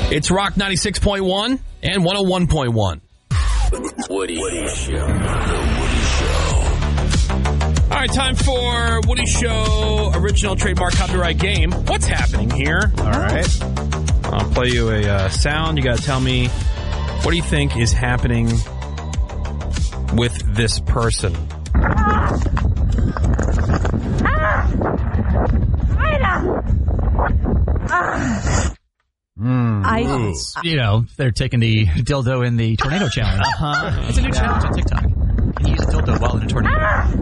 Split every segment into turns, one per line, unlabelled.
It's Rock 96.1 and 101.1.
Woody Show.
All right, time for Woody Show original trademark copyright game. What's happening here?
All right.
I'll play you a sound. You got to tell me, what do you think is happening with this person?
They're taking the dildo in the tornado challenge. It's a new challenge on TikTok. Can you use a dildo while in a tornado?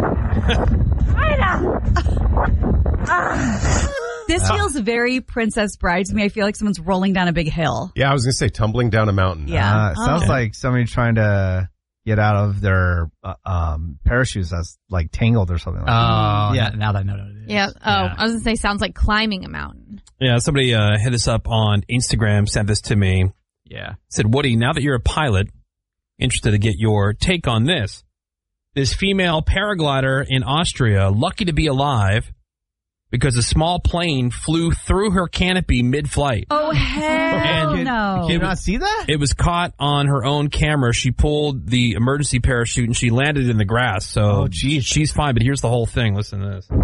This feels very Princess Bride to me. I feel like someone's rolling down a big hill.
Yeah, I was going to say tumbling down a mountain.
Yeah.
Sounds like somebody trying to get out of their parachutes that's like tangled or something like that.
Yeah, now that I know what it is.
Yeah. I was going to say, sounds like climbing a mountain.
Yeah, somebody hit us up on Instagram, sent this to me.
Yeah.
Said, Woody, now that you're a pilot, interested to get your take on this. This female paraglider in Austria, lucky to be alive because a small plane flew through her canopy mid-flight.
Oh, hell no.
Did you not see that?
It was caught on her own camera. She pulled the emergency parachute and she landed in the grass. So she's fine, but here's the whole thing. Listen to this.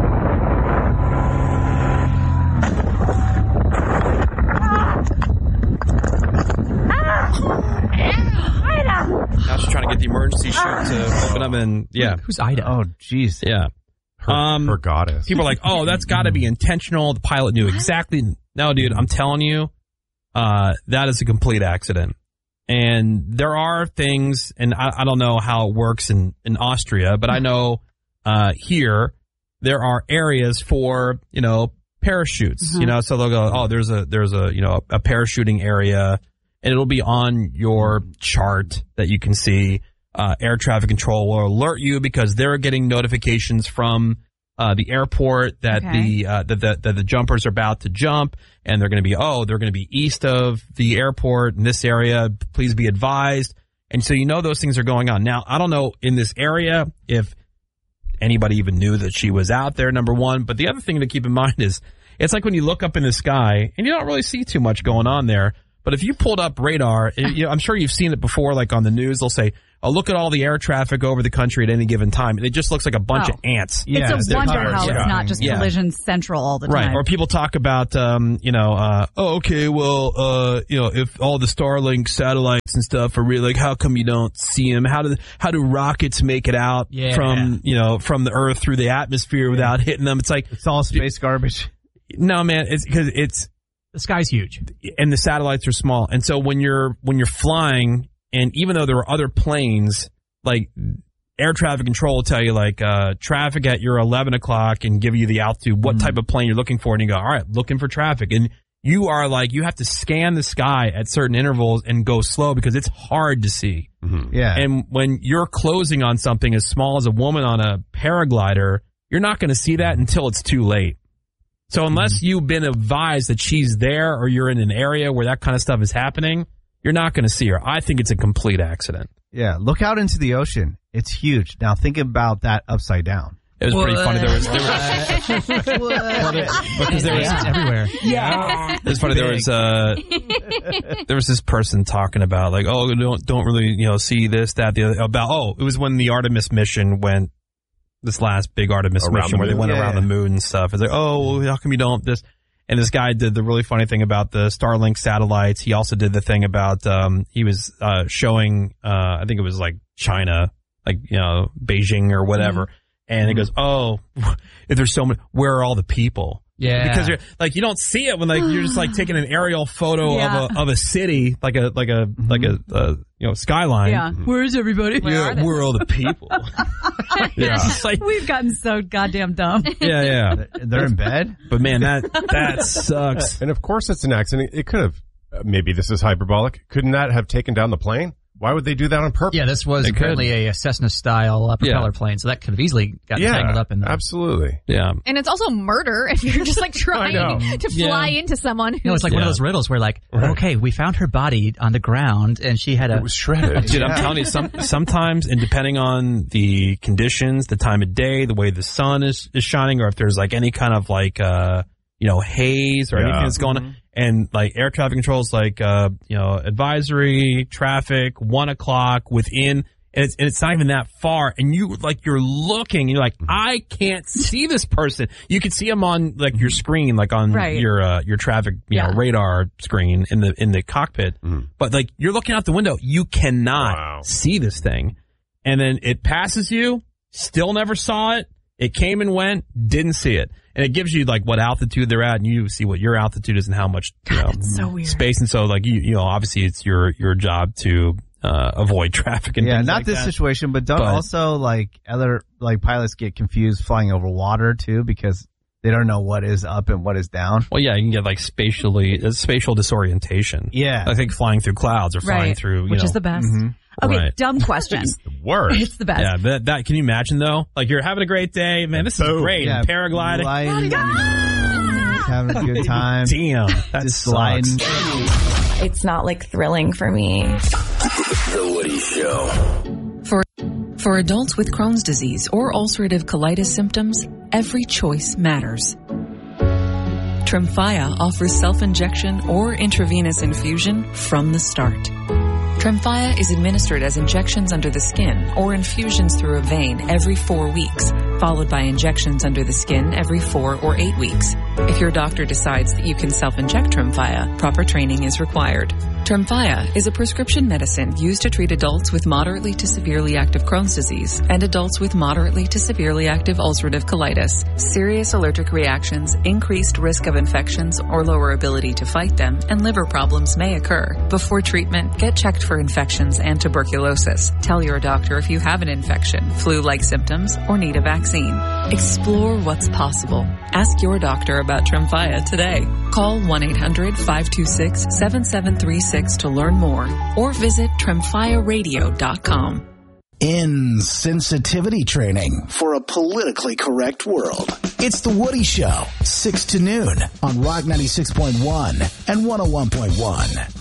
Now she's trying to get the emergency chute to open up and, yeah.
Who's Ida?
Oh, jeez.
Yeah.
Her goddess.
People are like, oh, that's got to be intentional. The pilot knew exactly. No, dude, I'm telling you, that is a complete accident. And there are things, and I don't know how it works in Austria, but I know here there are areas for, parachutes, so they'll go, oh, there's a parachuting area, and it'll be on your chart that you can see. Air traffic control will alert you because they're getting notifications from the airport that the jumpers are about to jump, and they're going to be east of the airport in this area. Please be advised. And so those things are going on. Now, I don't know in this area if anybody even knew that she was out there, number one. But the other thing to keep in mind is it's like when you look up in the sky and you don't really see too much going on there. But if you pulled up radar, I'm sure you've seen it before, like on the news, they'll say, oh, look at all the air traffic over the country at any given time. And it just looks like a bunch of ants.
It's a wonder how it's not just collision central all the time.
Right. Or people talk about, if all the Starlink satellites and stuff are really, like, how come you don't see them? How do rockets make it out from the Earth through the atmosphere without hitting them? It's like,
it's all space garbage.
No, man, it's because
the sky's huge
and the satellites are small. And so when you're flying, and even though there are other planes, like air traffic control will tell you, like, traffic at your 11 o'clock and give you the altitude, what type of plane you're looking for. And you go, all right, looking for traffic. And you are like, you have to scan the sky at certain intervals and go slow because it's hard to see.
Mm-hmm. Yeah.
And when you're closing on something as small as a woman on a paraglider, you're not going to see that until it's too late. So unless you've been advised that she's there or you're in an area where that kind of stuff is happening, you're not going to see her. I think it's a complete accident.
Yeah, look out into the ocean. It's huge. Now think about that upside down.
It was pretty funny. There was
everywhere.
Yeah.
It's funny. There was this person talking about, like, oh, don't really see this, that, the other. It was when the Artemis mission went. This last big Artemis mission where they went around the moon and stuff. It's like, oh, how come you don't this? And this guy did the really funny thing about the Starlink satellites. He also did the thing about, he was showing, I think it was like China, like, Beijing or whatever. And he goes, oh, if there's so many, where are all the people?
Yeah.
Because you're like, you don't see it when like you're just like taking an aerial photo of a city, like a skyline.
Yeah. Where is everybody?
Where are all the people?
It's like, we've gotten so goddamn dumb.
Yeah.
They're in bed?
But man, that sucks.
And of course it's an accident. It could have, maybe this is hyperbolic. Couldn't that have taken down the plane? Why would they do that on purpose?
Yeah, this was apparently a Cessna-style propeller plane, so that could have easily gotten tangled up in there.
Absolutely.
Yeah.
And it's also murder if you're just like trying to fly into someone who's...
it's like one of those riddles where like, okay, we found her body on the ground and she had
It was shredded.
Dude, I'm telling you, sometimes, and depending on the conditions, the time of day, the way the sun is shining, or if there's like any kind of like, haze or anything that's going on, And like air traffic controls, like, advisory, traffic, 1 o'clock within, and it's not even that far. And you're looking, you're like, I can't see this person. You can see them on like your screen, like on your traffic, radar screen in the cockpit. But like you're looking out the window, you cannot see this thing. And then it passes you, still never saw it. It came and went, didn't see it. And it gives you like what altitude they're at, and you see what your altitude is and how much
so weird.
Space. And so like you know, obviously it's your job to avoid traffic and things
not
like
this
that.
situation, but also like other like pilots get confused flying over water too because they don't know what is up and what is down.
Well, yeah, you can get like spatial disorientation.
Yeah,
I think flying through clouds or flying through,
which is the best. Okay, dumb question.
It's the worst.
It's the best.
Yeah, that can you imagine though? Like you're having a great day, man. This is great.
Yeah,
paragliding,
having a good time.
Damn, that's
sliding.
It's not like thrilling for me.
The Woody Show.
For adults with Crohn's disease or ulcerative colitis symptoms, every choice matters. Tremfya offers self-injection or intravenous infusion from the start. Tremfya is administered as injections under the skin or infusions through a vein every 4 weeks, followed by injections under the skin every 4 or 8 weeks. If your doctor decides that you can self-inject Tremfya, proper training is required. Tremfya is a prescription medicine used to treat adults with moderately to severely active Crohn's disease and adults with moderately to severely active ulcerative colitis. Serious allergic reactions, increased risk of infections or lower ability to fight them, and liver problems may occur. Before treatment, get checked for infections and tuberculosis. Tell your doctor if you have an infection, flu-like symptoms, or need a vaccine. Explore what's possible. Ask your doctor about Tremfya today. Call 1-800-526-7736 to learn more or visit TremfyaRadio.com.
Insensitivity training for a politically correct world. It's The Woody Show, 6 to noon on Rock 96.1 and 101.1.